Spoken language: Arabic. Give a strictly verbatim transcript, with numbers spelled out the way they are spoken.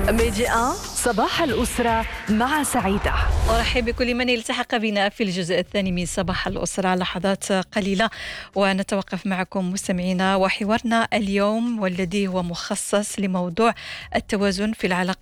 ميديا صباح الأسرة مع سعيدة. أرحب بكل من التحق بنا في الجزء الثاني من صباح الأسرة. لحظات قليلة ونتوقف معكم مستمعينا، وحوارنا اليوم والذي هو مخصص لموضوع التوازن في العلاقة